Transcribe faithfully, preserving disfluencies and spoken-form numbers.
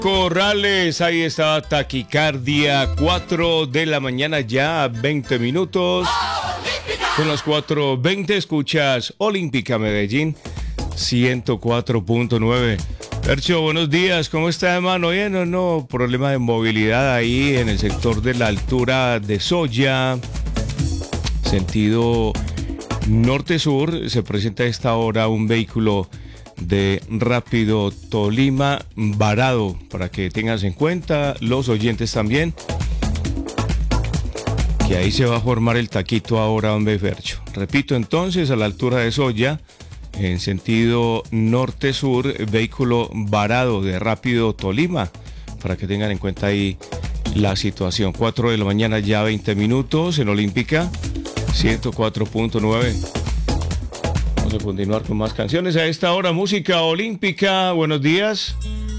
Corrales, ahí está Taquicardia, cuatro de la mañana ya, veinte minutos. Son las cuatro veinte, escuchas Olímpica Medellín, ciento cuatro punto nueve. Percho, buenos días, ¿cómo está, hermano? Bien o no, problema de movilidad ahí en el sector de la altura de Soya, sentido norte-sur. Se presenta a esta hora un vehículo de Rápido Tolima varado, para que tengas en cuenta, los oyentes también, que ahí se va a formar el taquito ahora, hombre, Fercho. Repito entonces, a la altura de Soya, en sentido norte-sur, vehículo varado de Rápido Tolima, para que tengan en cuenta ahí la situación. cuatro de la mañana ya, veinte minutos en Olímpica, ciento cuatro punto nueve. Vamos a continuar con más canciones a esta hora. Música olímpica, buenos días.